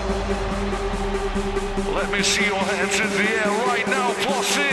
Let me see your hands in the air right now, Posse.